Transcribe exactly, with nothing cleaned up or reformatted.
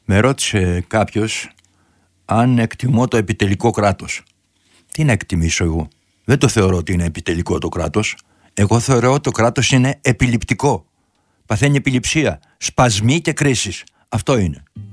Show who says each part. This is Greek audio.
Speaker 1: Με ρώτησε κάποιος αν εκτιμώ το επιτελικό κράτος. Τι να εκτιμήσω εγώ? Δεν το θεωρώ ότι είναι επιτελικό το κράτος. Εγώ θεωρώ ότι το κράτος είναι επιληπτικό. Παθαίνει επιληψία, σπασμοί και κρίσεις. Αυτό είναι.